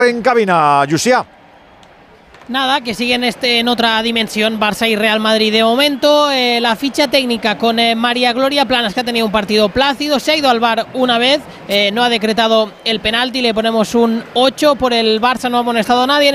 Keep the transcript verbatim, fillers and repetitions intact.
En cabina, Yusia. Nada, que siguen este, en otra dimensión, Barça y Real Madrid de momento. Eh, la ficha técnica con eh, María Gloria Planas, que ha tenido un partido plácido, se ha ido al V A R una vez, eh, no ha decretado el penalti, le ponemos un ocho. Por el Barça no ha amonestado a nadie.